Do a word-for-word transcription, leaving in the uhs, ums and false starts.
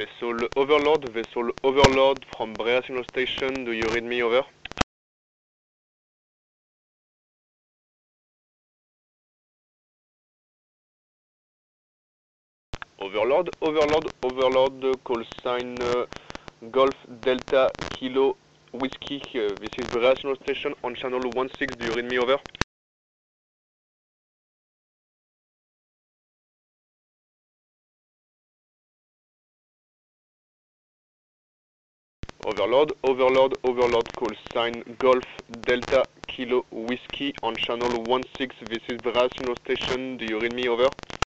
Vessel Overlord, Vessel Overlord from Brea Signal Station, do you read me over? Overlord, Overlord, Overlord, call sign uh, Golf Delta Kilo Whiskey, uh, this is Brea Signal Station on channel one six, do you read me over? Overlord, Overlord, Overlord, call sign Golf Delta Kilo Whiskey on channel one six, this is Brea Signal Station, do you read me over?